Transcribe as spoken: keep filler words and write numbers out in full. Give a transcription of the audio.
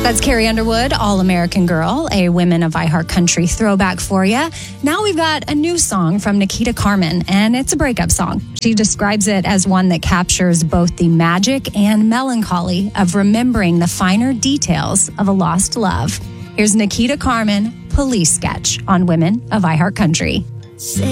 That's Carrie Underwood, All American Girl, a Women of iHeart Country throwback for you. Now we've got a new song from Nikita Carmen, and it's a breakup song. She describes it as one that captures both the magic and melancholy of remembering the finer details of a lost love. Here's Nikita Carmen, Police Sketch on Women of iHeart Country.